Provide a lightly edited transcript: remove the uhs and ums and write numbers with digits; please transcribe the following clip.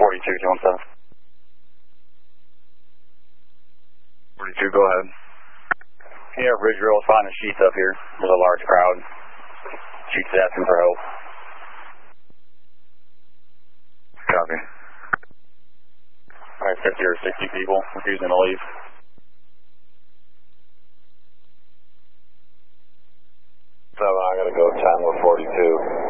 42, 217. 42, go ahead. Yeah, Ridge Roll, finding sheets up here. There's a large crowd. Sheets asking for help. Copy. Alright, 50 or 60 people refusing to leave. So I gotta go Tango 42.